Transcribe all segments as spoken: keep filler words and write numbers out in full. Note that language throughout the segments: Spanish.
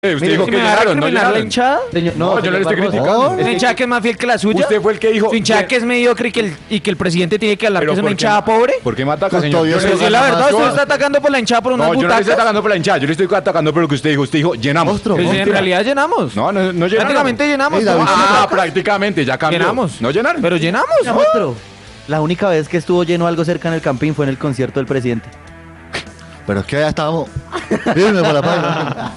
Eh, usted Mire, dijo si que me va a llenaron, no recriminar la llenaron. hinchada. Señor, No, yo no le estoy Barbosa. criticando. ¿Una hinchada que es más fiel que la suya? Usted fue el que dijo Su hinchada que- que es mediocre y que el, y que el presidente tiene que hablar Pero que es una ¿por qué hinchada ma- pobre. ¿Por qué me ataca, Con señor? todo Yo eso no Pero si estoy- es la verdad, Información. usted está atacando por la hinchada por unas No, yo no le estoy butacas. atacando por la hinchada, yo le estoy atacando por lo que usted dijo. Usted dijo, llenamos. Monstruo, Pues en monstruo. realidad llenamos. No, no, no llenaron. Prácticamente llenamos. Ey, ¿no? David, Ah, prácticamente, ya cambió. Llenamos. No llenaron. Pero llenamos. Mira, monstruo, la única vez que estuvo lleno algo cerca en el Campín fue en el concierto del presidente. Pero es que ya estábamos. Dime por la página.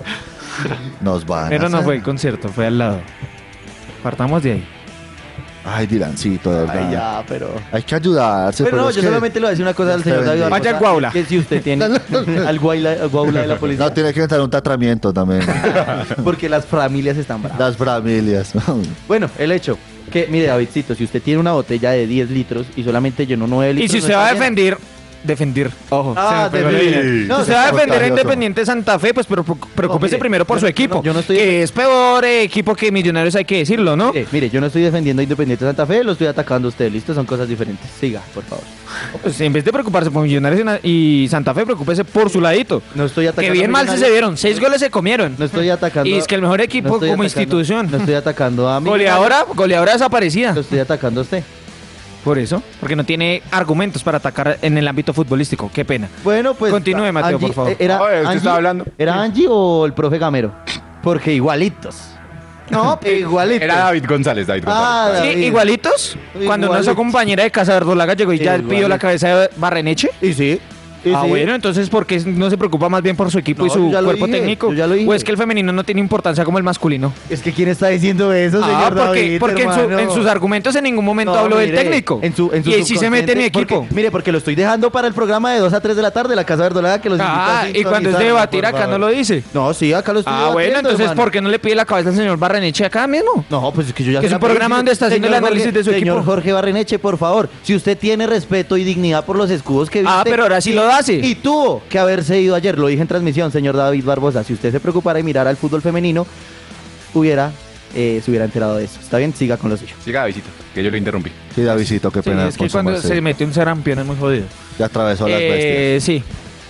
Nos van. Pero a no hacer- fue el concierto, fue al lado. Partamos de ahí. Ay, Dilancito, de verdad. Ay, ya, pero... Hay que ayudarse. Pero no, es yo que- solamente le voy a decir una cosa al Usted señor David bendiga. Barbosa. Vaya Guaula. Que si usted tiene al guaula, al guaula de la policía. No, tiene que entrar un tratamiento también. Porque las familias están bravas. Las familias. Bueno, el hecho que, mire, Davidcito, si usted tiene una botella de diez litros y solamente llenó nueve litros... Y si no usted va a está llena. defender, defender, ojo, Ah, se me pegó la defender. línea. No, Si usted se va a está defender a contagioso. Independiente Santa Fe, pues pero preocu- preocúpese mire, primero por yo su no- equipo, yo no estoy- que es peor eh, equipo que Millonarios, hay que decirlo, ¿no? Mire, mire, yo no estoy defendiendo a Independiente Santa Fe, lo estoy atacando a usted, ¿listo? Son cosas diferentes. Siga, por favor. Pues en vez de preocuparse por Millonarios y na- y Santa Fe, preocúpese por su ladito. No estoy atacando Que bien a mal se Millonarios. se vieron, seis goles se comieron. No estoy atacando... Y es que el mejor equipo no estoy como atacando- institución. No estoy atacando a Millonarios, Goleadora, goleadora desaparecida. Lo estoy atacando a usted. Por eso, porque no tiene argumentos para atacar en el ámbito futbolístico. Qué pena. Bueno, pues... Continúe, Mateo, por favor. eh, ¿Era, Oye, ¿usted Angie, estaba hablando? ¿Era Angie o el profe Gamero? Porque igualitos. No, igualitos. Era David González, David Ah, González. Sí, David. igualitos. Cuando Igualitos. nuestra compañera de casa Verdolaga llegó y ya Igualitos. pidió la cabeza de Barreneche. Y sí. y Ah, sí. bueno, entonces, ¿por qué no se preocupa más bien por su equipo No, y su yo ya lo cuerpo dije, técnico? yo ya lo dije. ¿O es que el femenino no tiene importancia como el masculino? Es que ¿quién está diciendo eso, señor Ah, porque, David, porque en, su- hermano? en sus argumentos en ningún momento No, habló del mire, técnico. En su, en su y ahí sí se mete en mi subconsciente, equipo. porque- mire, porque lo estoy dejando para el programa de dos a tres de la tarde, la Casa Verdolaga, que los invito Ah, a y cuando es de sintonizarlo, debatir por acá favor. no lo dice. No, sí, acá lo estoy Ah, bueno, debatiendo, entonces, hermano. ¿por qué no le pide la cabeza al señor Barreneche acá mismo? No, pues es que yo ya Que se es un la pedí. programa donde está haciendo el Señor análisis Jorge- de su Señor equipo. Jorge Barreneche, por favor, si usted tiene respeto y dignidad por los escudos que viste... Ah, pero ahora sí lo hace. Y tuvo que haberse ido ayer, lo dije en transmisión, señor David Barbosa. Si usted se preocupara y mirara al fútbol femenino, hubiera, eh, se hubiera enterado de eso. ¿Está bien? Siga con lo suyo. Siga, Davidito, que yo lo interrumpí. Sí, Davidito, qué Sí, pena. es que con su cuando merced. se mete un sarampión es muy jodido. Ya atravesó las Eh, sí.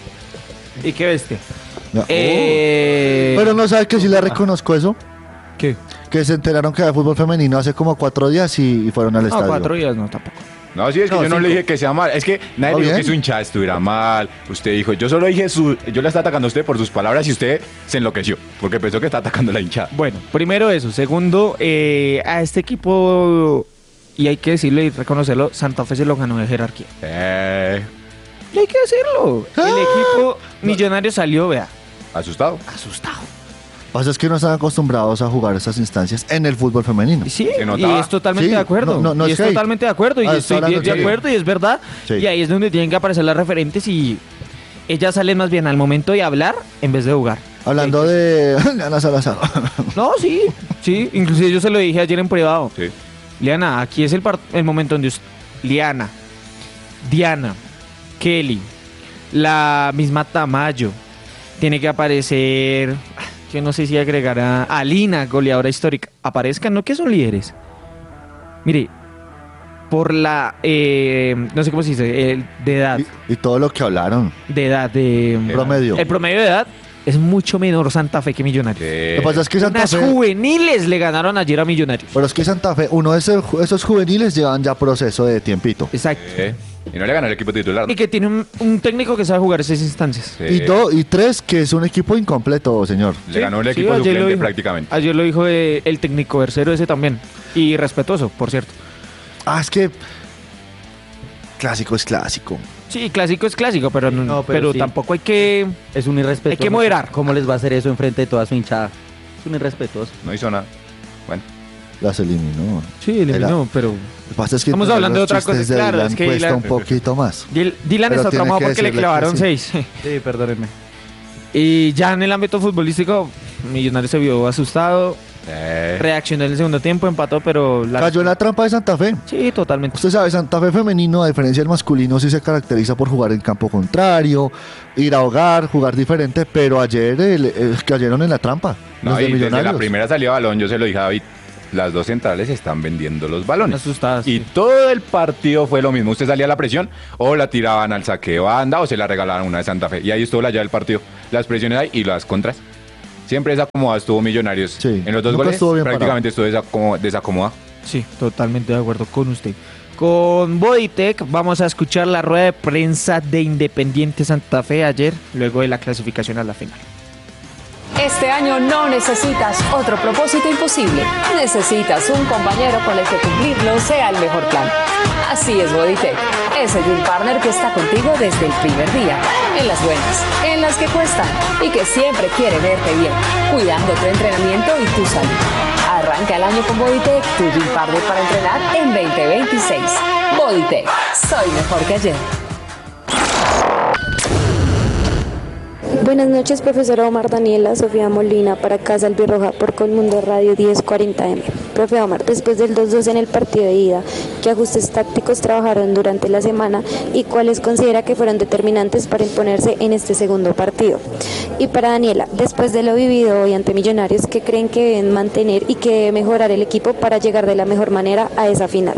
¿Y qué bestia? bestias. No. Eh, Pero no sabe que sí le reconozco eso. ¿Qué? Que se enteraron que había fútbol femenino hace como cuatro días y, y fueron al No, estadio. cuatro días no, tampoco. No, sí, es que No, yo no cinco. le dije que sea mal. Es que nadie ¿Está dijo bien? que su hinchada estuviera mal. Usted dijo, yo solo dije su. Yo le estaba atacando a usted por sus palabras y usted se enloqueció. Porque pensó que está atacando a la hinchada. Bueno, primero eso. Segundo, eh, a este equipo, y hay que decirlo y reconocerlo, Santa Fe se lo ganó de jerarquía. Eh. Y hay que decirlo. El Ah. equipo millonario salió, vea, ¿Asustado? asustado. Pasa es que no están acostumbrados a jugar esas instancias en el fútbol femenino. Y Sí, Se y notaba. es totalmente Sí, de acuerdo. no, no, no y es es hate. totalmente de acuerdo. Y Ah, está estoy hablando de, de en serio. acuerdo y es verdad. Sí. Y ahí es donde tienen que aparecer las referentes y ellas salen más bien al momento de hablar en vez de jugar. Hablando de Ana Salazar. No, sí, sí. Inclusive yo se lo dije ayer en privado. Sí. Liana, aquí es el, par- el momento donde us- Liana, Diana, Kelly, la misma Tamayo, tiene que aparecer, yo no sé si agregar a Alina, goleadora histórica, aparezcan, no que son líderes. Mire, por la, eh, no sé cómo se dice, el- de edad, y, y todo lo que hablaron. de edad, de... Promedio. El promedio de edad es mucho menor Santa Fe que Millonarios. Sí. Lo que pasa es que Santa Unas Fe. juveniles le ganaron ayer a Millonarios. Pero es que Santa Fe, uno de esos, esos juveniles llevan ya proceso de tiempito. Exacto. Sí. Y no le ganó el equipo titular. Y que tiene un, un técnico que sabe jugar esas instancias. Sí. Y, dos y tres, que es un equipo incompleto, señor. Le ganó el Sí, equipo ayer lo suplente dijo. prácticamente. Ayer lo dijo eh, el técnico versero ese también. Y respetuoso, por cierto. Ah, es que. Clásico es clásico. Sí, clásico es clásico, pero, no, No, pero pero sí. tampoco hay que... Es un irrespetuoso. Hay que moderar. ¿Cómo les va a hacer eso enfrente de toda su hinchada? Es un irrespetuoso. No hizo nada. Bueno. Las eliminó. Sí, eliminó, pero... Lo que pasa es que Estamos poner hablando de los otra chistes cosa, de claro, Dylan es que cuesta Dylan- un poquito más. Dil- Dylan Pero está tiene traumado que porque le decirle que clavaron sí. seis. Sí, perdónenme. Y ya en el ámbito futbolístico, Millonarios se vio asustado. Eh. Reaccionó en el segundo tiempo, empató, pero... la- Cayó en la trampa de Santa Fe. Sí, totalmente. Usted sabe, Santa Fe femenino, a diferencia del masculino, sí se caracteriza por jugar en campo contrario, ir a hogar, jugar diferente, pero ayer el- eh, cayeron en la trampa. No, los de y desde la Millonarios. primera salida de balón, yo se lo dije a David, las dos centrales están vendiendo los balones. Asustadas. Y sí. todo el partido fue lo mismo. Usted salía a la presión, o la tiraban al saque de banda, o se la regalaban una de Santa Fe. Y ahí estuvo la llave del partido. Las presiones ahí y las contras. Siempre desacomodado estuvo Millonarios. Sí, En los dos nunca goles estuvo bien prácticamente estuvo desacomo- desacomodado. Sí, totalmente de acuerdo con usted. Con Bodytech vamos a escuchar la rueda de prensa de Independiente Santa Fe ayer, luego de la clasificación a la final. Este año no necesitas otro propósito imposible. Necesitas un compañero con el que cumplirlo sea el mejor plan. Así es Bodytech, ese Gym Partner que está contigo desde el primer día, en las buenas, en las que cuestan y que siempre quiere verte bien, cuidando tu entrenamiento y tu salud. Arranca el año con Bodytech, tu Gym Partner para entrenar en veinte veintiséis. Bodytech, soy mejor que ayer. Buenas noches, profesora Omar Daniela, Sofía Molina, para Casa Albirroja por Colmundo Radio diez cuarenta eme. Profe Omar, después del dos dos en el partido de ida, ¿qué ajustes tácticos trabajaron durante la semana y cuáles considera que fueron determinantes para imponerse en este segundo partido? Y para Daniela, después de lo vivido hoy ante Millonarios, ¿qué creen que deben mantener y que debe mejorar el equipo para llegar de la mejor manera a esa final?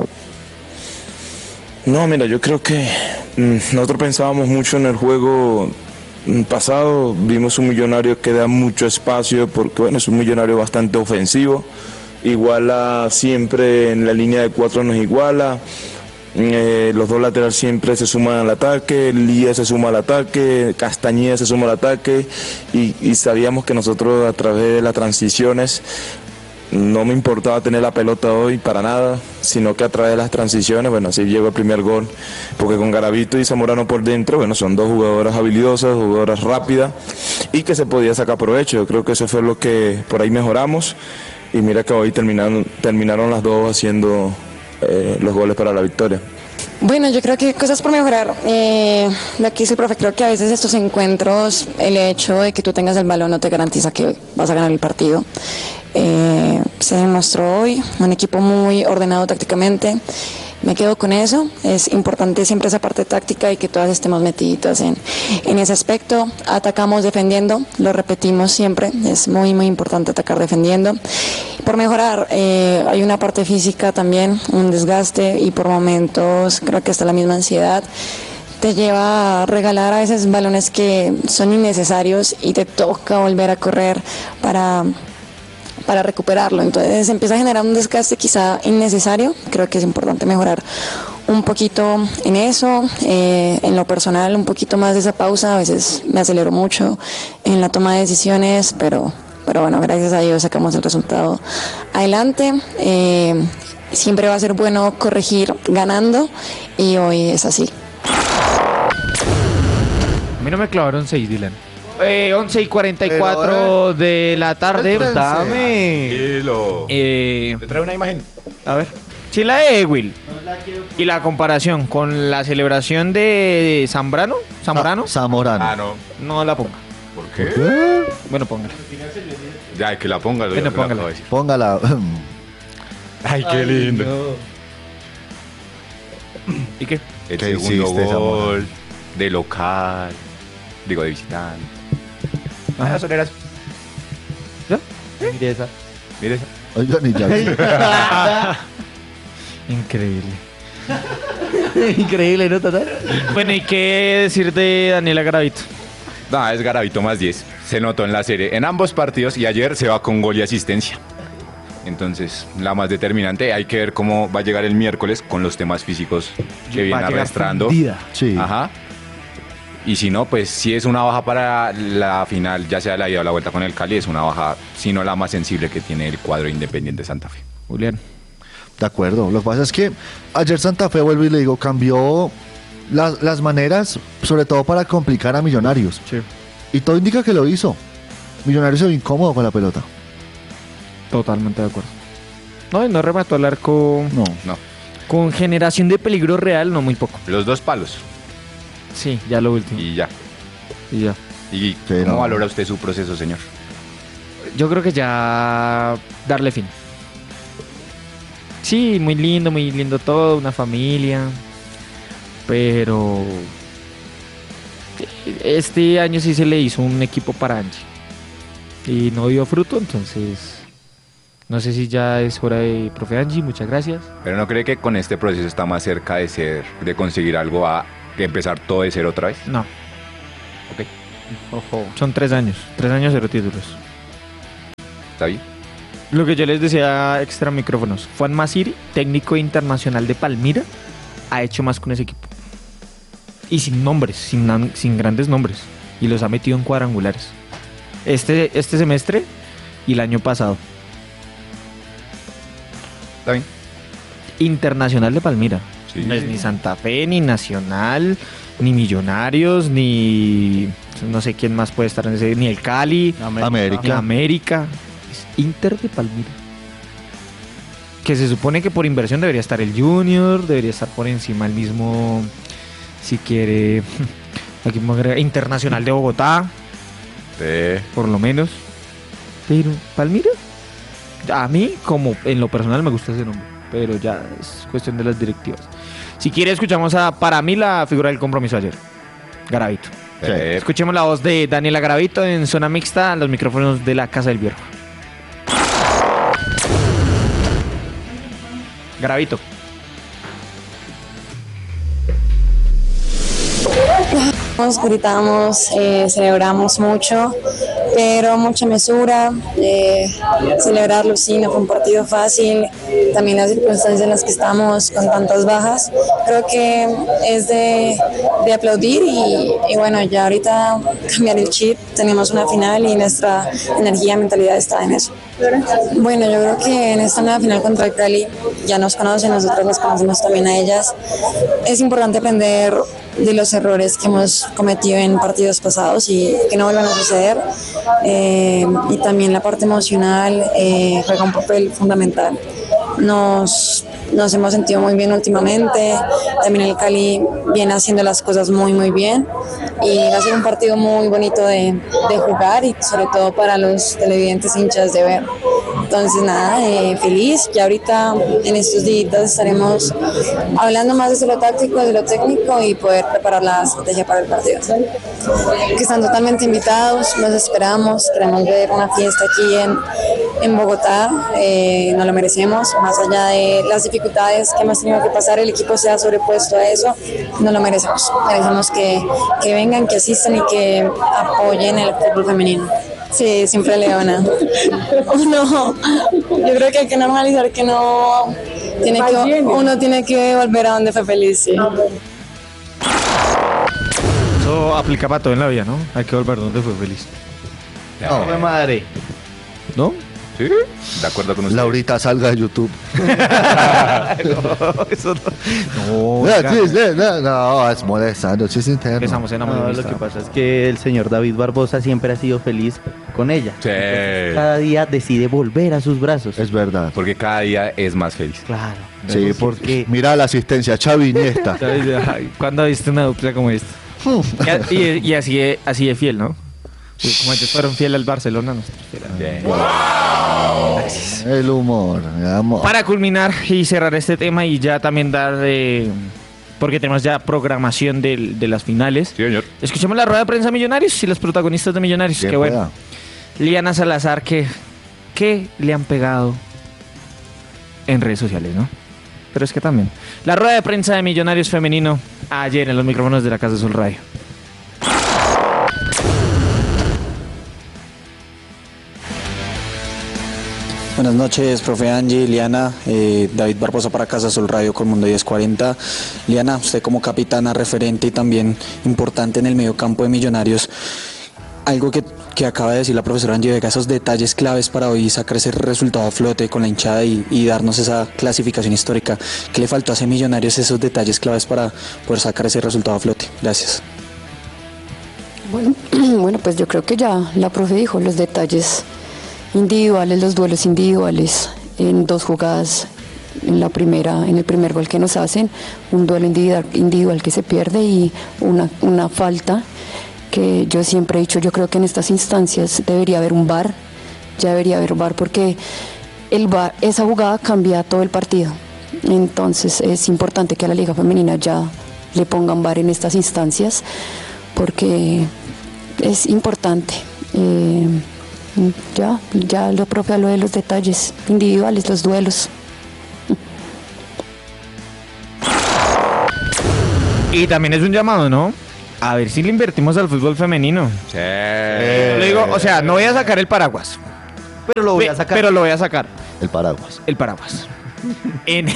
No, mira, yo creo que mm, nosotros pensábamos mucho en el juego pasado, vimos un Millonario que da mucho espacio porque bueno, es un Millonario bastante ofensivo, iguala siempre en la línea de cuatro, nos iguala, eh, los dos laterales siempre se suman al ataque, Lía se suma al ataque, Castañeda se suma al ataque y, y sabíamos que nosotros a través de las transiciones no me importaba tener la pelota hoy para nada, sino que a través de las transiciones, bueno, así llegó el primer gol, porque con Garavito y Zamorano por dentro, bueno, son dos jugadoras habilidosas, jugadoras rápidas, y que se podía sacar provecho. Yo creo que eso fue lo que por ahí mejoramos, y mira que hoy terminaron, terminaron las dos haciendo eh, los goles para la victoria. Bueno, yo creo que hay cosas por mejorar. Eh, lo que dice el profe, creo que a veces estos encuentros, el hecho de que tú tengas el balón no te garantiza que vas a ganar el partido. Eh, se demostró hoy un equipo muy ordenado tácticamente. Me quedo con eso. Es importante siempre esa parte táctica y que todas estemos metiditas en, en ese aspecto. Atacamos defendiendo, lo repetimos siempre. Es muy, muy importante atacar defendiendo. Por mejorar, eh, hay una parte física también, un desgaste y por momentos creo que hasta la misma ansiedad te lleva a regalar a veces balones que son innecesarios y te toca volver a correr para... para recuperarlo, entonces empieza a generar un desgaste quizá innecesario. Creo que es importante mejorar un poquito en eso, eh, en lo personal un poquito más de esa pausa, a veces me acelero mucho en la toma de decisiones, pero, pero bueno, gracias a Dios sacamos el resultado adelante. Eh, siempre va a ser bueno corregir ganando y hoy es así. A mí no me clavaron seis, Dylan. Eh, once y cuarenta y cuatro de la tarde. Dame. Tranquilo. Eh, Te trae una imagen. a ver. Sí, la de Will. Y la comparación con la celebración de Zambrano. ¿Zambrano? Ah, Zamorano. Ah, no. No la ponga. ¿Por qué? Bueno, póngala. Ya, que la ponga. Bueno, póngala. Póngala. Ay, qué lindo. ¿Y qué? El ¿Qué segundo hiciste, Zamorano? gol de local. Digo, de visitante. Ah, soleras. Mire esa. Mire esa. Oigan, y ya vi. Increíble. Increíble, ¿no, Tata? Bueno, ¿y qué decir de Daniela Garavito? No, es Garavito más diez. Se notó en la serie. En ambos partidos y ayer se va con gol y asistencia. Entonces, la más determinante, hay que ver cómo va a llegar el miércoles con los temas físicos que Va viene a llegar arrastrando. fundida. Sí. Ajá. Y si no, pues si es una baja para la final, ya sea la ida o la vuelta con el Cali, es una baja, si no la más sensible que tiene el cuadro Independiente Santa Fe. Julián. De acuerdo. Lo que pasa es que ayer Santa Fe, vuelvo y le digo, cambió las, las maneras, sobre todo para complicar a Millonarios. Sí. Y todo indica que lo hizo. Millonarios se vio incómodo con la pelota. Totalmente de acuerdo. No, y no remató al arco. No. No, Con generación de peligro real, no muy poco. los dos palos Sí, ya lo último. y ya. Y ya. ¿Y Sí, cómo no. valora usted su proceso, señor? Yo creo que ya darle fin. Sí, muy lindo, muy lindo todo, una familia. Pero este año sí se le hizo un equipo para Angie. Y no dio fruto, entonces no sé si ya es hora de profe Angie, muchas gracias. ¿Pero no cree que con este proceso está más cerca de ser, de conseguir algo a de empezar todo de cero otra vez? No, Ok. ojo, son tres años, tres años cero títulos. está bien. Lo que yo les decía extra micrófonos. Juan Masiri, técnico internacional de Palmira, ha hecho más con ese equipo. Y sin nombres, sin, nan- sin grandes nombres. Y los ha metido en cuadrangulares. Este, este semestre y el año pasado. Está bien. Internacional de Palmira. Sí. No es ni Santa Fe, ni Nacional, ni Millonarios, ni... No sé quién más puede estar en ese... Ni el Cali, América. ni América. Es Inter de Palmira. Que se supone que por inversión debería estar el Junior, debería estar por encima el mismo... Si quiere... Aquí me agrega, Internacional de Bogotá, Sí. por lo menos. Pero, ¿Palmira? A mí, como en lo personal, me gusta ese nombre. Pero ya es cuestión de las directivas. Si quiere, escuchamos a, para mí, la figura del compromiso ayer. Garavito. Sí. Escuchemos la voz de Daniela Garavito en Zona Mixta, los micrófonos de la Casa del Vierjo. Garavito. Nos gritamos, eh, celebramos mucho, pero mucha mesura. Eh, celebrarlo sí, no fue un partido fácil. También las circunstancias en las que estamos con tantas bajas, creo que es de, de aplaudir y, y bueno, ya ahorita cambiar el chip. Tenemos una final y nuestra energía, mentalidad está en eso. Bueno, yo creo que en esta nueva final contra el Cali ya nos conocen, nosotros nos conocemos también a ellas. Es importante aprender de los errores que hemos cometido en partidos pasados y que no vuelvan a suceder. Eh, y también la parte emocional eh, juega un papel fundamental. Nos, nos hemos sentido muy bien últimamente. También el Cali viene haciendo las cosas muy muy bien y va a ser un partido muy bonito de, de jugar y sobre todo para los televidentes hinchas de ver. Entonces nada, eh, feliz. Ya ahorita en estos días estaremos hablando más de lo táctico, de lo técnico y poder preparar la estrategia para el partido. Que están totalmente invitados, los esperamos, queremos ver una fiesta aquí en, en Bogotá, eh, nos lo merecemos, más allá de las dificultades que hemos tenido que pasar, el equipo se ha sobrepuesto a eso, nos lo merecemos, merecemos que, que vengan, que asistan y que apoyen el fútbol femenino. Sí, siempre Leona. No, yo creo que hay que normalizar que no tiene que, uno tiene que volver a donde fue feliz. Sí. Eso aplica para todo en la vida, ¿no? Hay que volver donde fue feliz. No, fue madre. ¿No? Sí. De acuerdo con usted. Laurita, salga de YouTube. No, eso no. No, No, oiga, sí, sí, no, no, es molestando, sí, es interno. empezamos en No, Amor. lo que pasa es que el señor David Barbosa siempre ha sido feliz con ella. Sí. Entonces, cada día decide volver a sus brazos. Es verdad. Porque cada día es más feliz. Claro. Sí, Entonces, porque ¿qué? mira la asistencia, Xavi Iniesta. ¿Cuándo viste una dupla como esta? Y, y- y así, de, así de fiel, ¿no? Sí, como ellos fueron fieles al Barcelona, nosotros fieles al- Bien. El humor, mi amor. Para culminar y cerrar este tema y ya también dar, eh, porque tenemos ya programación del- de las finales, Sí, señor. escuchemos la rueda de prensa de Millonarios y los protagonistas de Millonarios. Bien Que bueno, pueda. Liana Salazar, que, que le han pegado en redes sociales, ¿no? Pero es que también. La rueda de prensa de Millonarios femenino ayer en los micrófonos de la Casa Azul Radio. Buenas noches, profe Angie, Liana, eh, David Barbosa para Casa Azul Radio con Mundo diez cuarenta. Liana, usted como capitana, referente y también importante en el mediocampo de Millonarios, algo que, que acaba de decir la profesora Angie Vega, esos detalles claves para hoy sacar ese resultado a flote con la hinchada y, y darnos esa clasificación histórica. ¿Qué le faltó a ese Millonarios esos detalles claves para poder sacar ese resultado a flote? Gracias. Bueno, bueno, pues yo creo que ya la profe dijo los detalles individuales, los duelos individuales en dos jugadas. En la primera, en el primer gol que nos hacen, un duelo individual, individual que se pierde y una, una falta que yo siempre he dicho, yo creo que en estas instancias debería haber un V A R, ya debería haber V A R porque el V A R, esa jugada cambia todo el partido. Entonces es importante que a la Liga Femenina ya le pongan V A R en estas instancias porque es importante. Eh, ya, ya lo propio lo de los detalles individuales, los duelos. Y también es un llamado, ¿no? A ver si le invertimos al fútbol femenino. Sí. Lo digo, o sea, no voy a sacar el paraguas. Pero lo voy Pe- a sacar. Pero lo voy a sacar. El paraguas. El paraguas. En,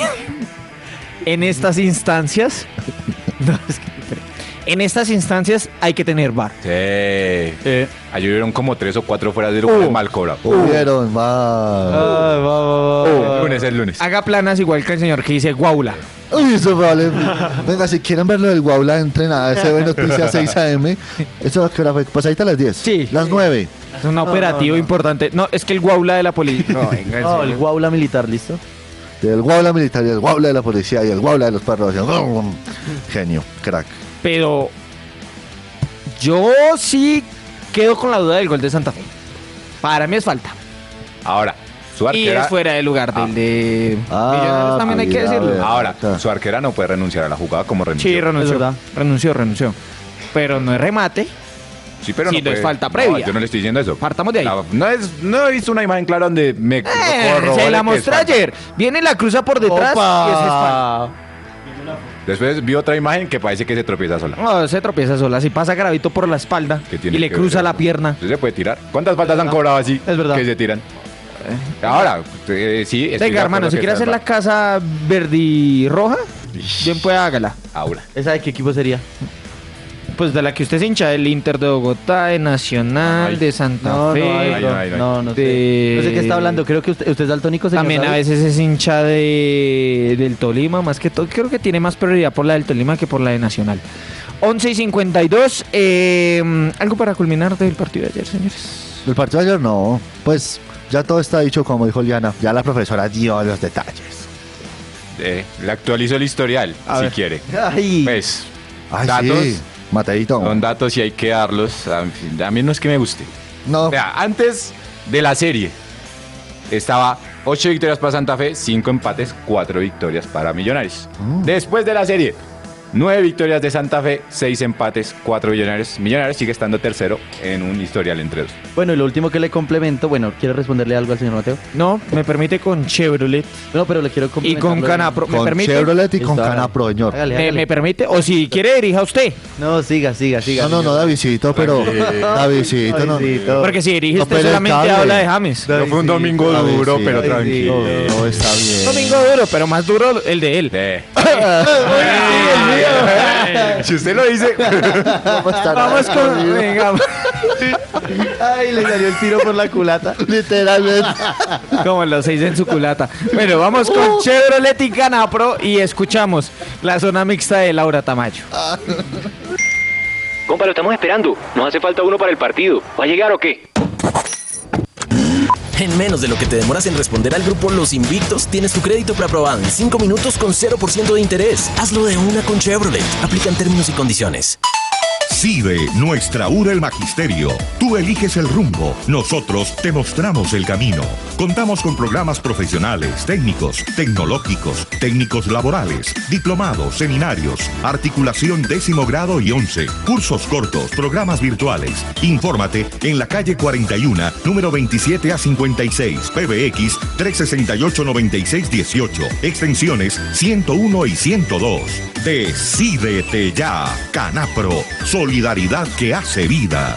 en estas instancias. No, es que- en estas instancias hay que tener V A R. Sí. Ayer hubieron como tres o cuatro fuera de lugar Uh. mal cobrado. Hubieron, va. Ay, va, va, va, va. Lunes es lunes. Haga planas igual que el señor que dice Guaula. Uy, eso vale. Venga, si quieren verlo del Guaula, entren a S B Noticias seis A M. ¿Eso qué hora fue? Pues ahí está a las diez. Sí. Las nueve. Es un operativo importante. No, es que el Guaula de la policía. No, venga, en No, serio. el Guaula militar, ¿listo? Del Guaula militar y el Guaula de la policía y el Guaula de los perros. Genio, crack. Pero yo sí quedo con la duda del gol de Santa Fe. Para mí es falta. Ahora, su Y arquera. es fuera de lugar del Ah. de Ah, Millonarios también hay que cuidado, decirlo. eh. Ahora, Ah. su arquera no puede renunciar a la jugada como renunció. Sí, renunció. Es verdad. Renunció, renunció. Pero no es remate. Sí, pero Sí, no no es puede- falta no, previa. yo no le estoy diciendo eso. Partamos de ahí. La- no, es, no he visto una imagen clara donde me Eh, corroboré se que la es mostré falta. ayer. Viene la cruza por detrás y ese es falta. Después vi otra imagen que parece que se tropieza sola. No, se tropieza sola. Si pasa Gravito por la espalda ¿Qué tiene y le que cruza ver la eso? pierna. ¿Usted se puede tirar? ¿Cuántas faltas han cobrado así? Es verdad. Que se tiran. Ahora, eh, sí. estoy de Venga, hermano, acuerdo si que quiere está hacer la mal. casa verdi-roja, bien pues hágala. Ahora. ¿Esa de qué equipo sería? Pues de la que usted se hincha, del Inter de Bogotá, de Nacional, Ay. de Santa No, Fe. no, ay, ay, no, no, ay, no. no, no sé. De- No sé qué está hablando. Creo que usted, usted es daltónico, señor. También a David. veces es hincha de del Tolima, más que todo. Creo que tiene más prioridad por la del Tolima que por la de Nacional. once y cincuenta y dos. Eh, ¿Algo para culminar del partido de ayer, señores? El partido de ayer no. Pues ya todo está dicho, como dijo Liana. Ya la profesora dio los detalles. Eh, le actualizo el historial, A si ver. quiere. Ay, Pues, Ay, datos. sí. Mateito. Son datos y hay que darlos. A, a mí no es que me guste. No. Vea, antes de la serie estaba ocho victorias para Santa Fe, cinco empates, cuatro victorias para Millonarios. Mm. Después de la serie, nueve victorias de Santa Fe, seis empates, cuatro Millonarios. Millonarios sigue estando tercero en un historial entre dos. bueno, y lo último que le complemento, bueno, ¿quiere responderle algo al señor Mateo? No, me permite con Chevrolet No, pero le quiero y complementar. con Canapro. ¿Me Con permite? Chevrolet y con Listo, hágale. Canapro, señor. Hágale, ¿Me, hágale. me permite? O si quiere, dirija usted. No, siga, siga, siga. No, no, no, señor. Davidcito, pero. Davidito, no. Davidito. Porque si dirige No usted pelee el solamente cable. habla de James. No fue un domingo Davidito, duro, pero Davidito, tranquilo. No, está bien. Domingo duro, pero más duro el de él. Eh. Eh, Si usted lo dice. ¿Cómo estará? Vamos con. Venga, Ay, le salió el tiro por la culata. Literalmente. como los seis en su culata. Bueno, vamos con Chevrolet y Canapro y escuchamos la zona mixta de Laura Tamayo. Compa, lo estamos esperando. Nos hace falta uno para el partido. ¿Va a llegar o qué? En menos de lo que te demoras en responder al grupo Los Invictos, tienes tu crédito preaprobado en cinco minutos con cero por ciento de interés. Hazlo de una con Chevrolet. Aplican términos y condiciones. CIDE, nuestra U R el Magisterio. Tú eliges el rumbo, nosotros te mostramos el camino. Contamos con programas profesionales, técnicos, tecnológicos, técnicos laborales, diplomados, seminarios, articulación décimo grado y once, cursos cortos, programas virtuales. Infórmate en la calle cuarenta y uno, número veintisiete a cincuenta y seis, P B X trescientos sesenta y ocho, noventa y seis dieciocho, extensiones ciento uno y ciento dos. Decídete ya, Canapro, solidaridad que hace vida.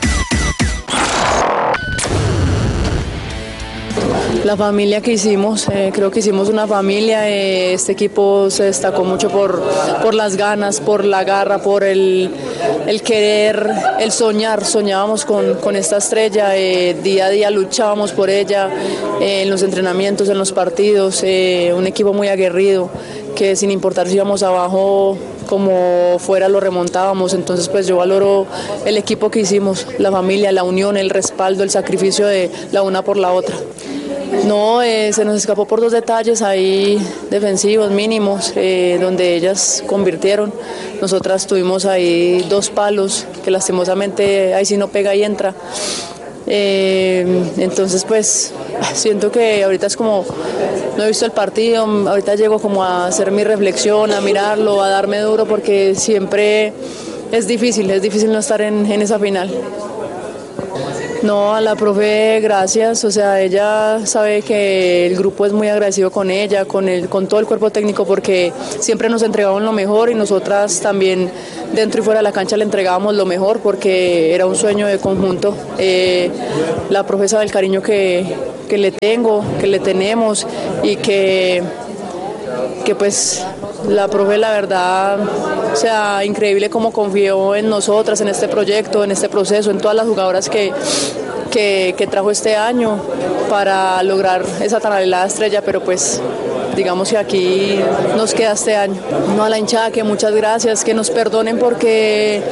La familia que hicimos, eh, creo que hicimos una familia, eh, este equipo se destacó mucho por, por las ganas, por la garra, por el, el querer, el soñar, soñábamos con, con esta estrella, eh, día a día luchábamos por ella, eh, en los entrenamientos, en los partidos, eh, un equipo muy aguerrido, que sin importar si íbamos abajo como fuera lo remontábamos, entonces pues yo valoro el equipo que hicimos, la familia, la unión, el respaldo, el sacrificio de la una por la otra. No, eh, se nos escapó por dos detalles ahí defensivos mínimos, eh, donde ellas convirtieron. Nosotras tuvimos ahí dos palos que lastimosamente ahí sí no pega y entra. Eh, entonces pues siento que ahorita es como, no he visto el partido, ahorita llego como a hacer mi reflexión, a mirarlo, a darme duro porque siempre es difícil, es difícil no estar en, en esa final. No, a la profe, gracias. O sea, ella sabe que el grupo es muy agradecido con ella, con el, con todo el cuerpo técnico, porque siempre nos entregaban lo mejor y nosotras también dentro y fuera de la cancha le entregábamos lo mejor porque era un sueño de conjunto. Eh, la profe sabe el cariño que, que le tengo, que le tenemos y que, que pues la profe, la verdad, o sea, increíble cómo confió en nosotras, en este proyecto, en este proceso, en todas las jugadoras que, que, que trajo este año para lograr esa tan anhelada estrella, pero pues digamos que aquí nos queda este año. No, a la hinchada, que muchas gracias, que nos perdonen porque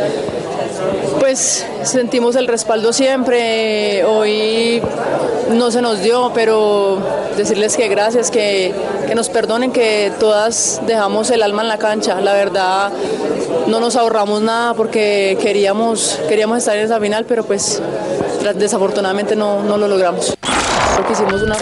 pues sentimos el respaldo siempre. Hoy no se nos dio, pero decirles que gracias, que, que nos perdonen, que todas dejamos el alma en la cancha. La verdad, no nos ahorramos nada porque queríamos, queríamos estar en esa final, pero pues desafortunadamente no, no lo logramos. Creo que hicimos una...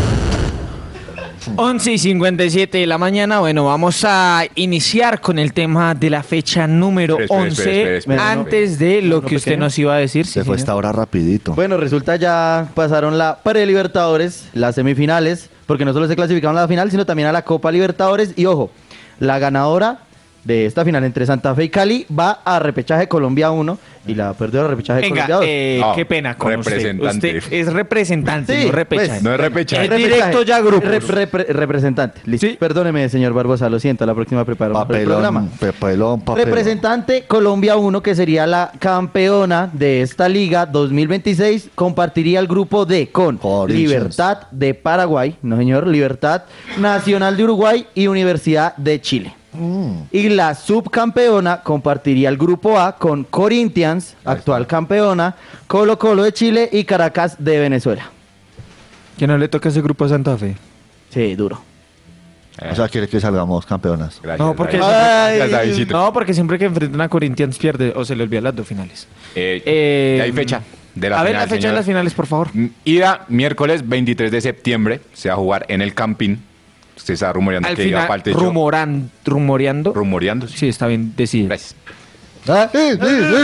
once y cincuenta y siete de la mañana. Bueno, vamos a iniciar con el tema de la fecha número Espera, espera, once. espera, espera, espera. Antes de lo Uno que usted pequeño. nos iba a decir. Se sí, fue señor. esta hora rapidito. Bueno, resulta ya pasaron la pre-Libertadores, las semifinales, porque no solo se clasificaron a la final, sino también a la Copa Libertadores. Y ojo, la ganadora de esta final entre Santa Fe y Cali va a repechaje Colombia uno y la perdió a repechaje Venga, Colombia dos. eh, No, qué pena con usted. representante. Usted es representante, Sí, no repechaje. pues, No es repechaje. Es Repechaje. directo ya grupos. Rep- rep- representante. Listo. Sí. Perdóneme, señor Barbosa, lo siento, a la próxima preparo mejor el programa. Papelón, papelón, papelón. Representante Colombia uno, que sería la campeona de esta liga dos mil veintiséis, compartiría el grupo D con Corinthians. Libertad de Paraguay, no señor, Libertad Nacional de Uruguay y Universidad de Chile. Mm. Y la subcampeona compartiría el grupo A con Corinthians, actual campeona, Colo Colo de Chile y Caracas de Venezuela. Que no le toca ese grupo a Santa Fe. Sí, duro. O sea, quiere que salgamos campeonas. Gracias, No, porque David. Ay, Gracias, Davidcito. No, porque siempre que enfrentan a Corinthians pierde o se le olvidan las dos finales. Eh, Eh, ya hay fecha de la a ver final, la fecha señor. de las finales, por favor. Mm, Ida, miércoles veintitrés de septiembre, se va a jugar en el Campín. Usted está rumoreando Al que iba final, para el techo. rumoran, rumoreando. Rumoreando, sí. Sí, está bien, decide. Gracias. Ah, eh, eh,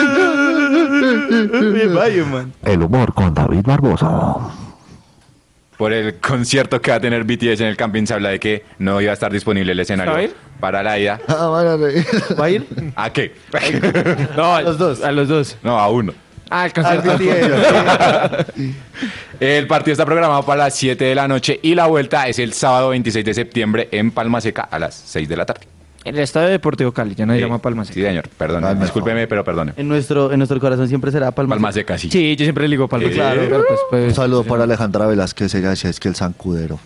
eh. man. El humor con David Barbosa. Por el concierto que va a tener B T S en el Campín, se habla de que no iba a estar disponible el ¿Va a escenario ir? para la ida. Ah, van a reír. ¿Va a ir? ¿A qué? No, a los dos. A los dos. No, a uno. Ah, el Al concierto. B T S. El partido está programado para las siete de la noche y la vuelta es el sábado veintiséis de septiembre en Palma Seca a las seis de la tarde. El Estadio Deportivo Cali, ya no se Sí, llama Palma Sí, Seca. señor, perdón. Ah, mejor. Discúlpeme, pero perdone. En nuestro, en nuestro corazón siempre será Palma. Palma Seca, sí. Sí, yo siempre le digo Palma Sí. Seca. Pero pues, pues, Un saludo para Alejandra Velázquez, ella decía es que el zancudero.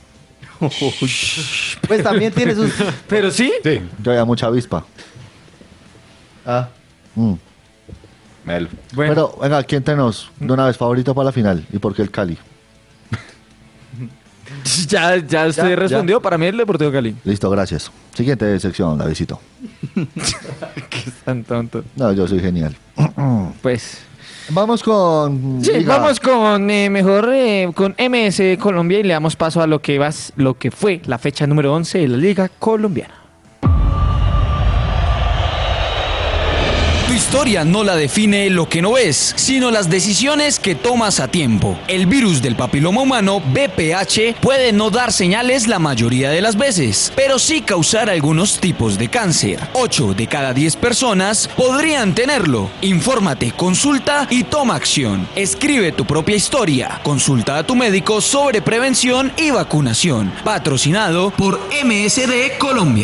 Pues también tiene sus... Pero sí. Sí, Yo había mucha avispa. Ah, Mm. Melo. Bueno, Pero, venga, ¿quién tenemos de una vez favorito para la final? ¿Y por qué el Cali? ya, ya usted Ya, respondió. Para mí el Deportivo Cali. Listo, gracias. Siguiente sección, la visito. Tan tonto. No, yo soy genial. Pues. Vamos con... Sí, Liga. vamos con eh, mejor eh, con M S Colombia y le damos paso a lo que vas, lo que fue la fecha número once de la Liga Colombiana. Tu historia no la define lo que no ves, sino las decisiones que tomas a tiempo. El virus del papiloma humano, V P H, puede no dar señales la mayoría de las veces, pero sí causar algunos tipos de cáncer. ocho de cada diez personas podrían tenerlo. Infórmate, consulta y toma acción. Escribe tu propia historia. Consulta a tu médico sobre prevención y vacunación. Patrocinado por M S D Colombia.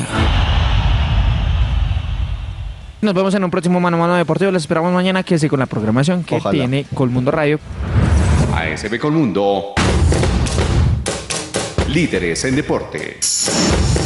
Nos vemos en un próximo Mano a Mano Deportivo. Les esperamos mañana. Quédese con la programación que Ojalá. tiene Colmundo Radio. A S B Colmundo. Líderes en deportes.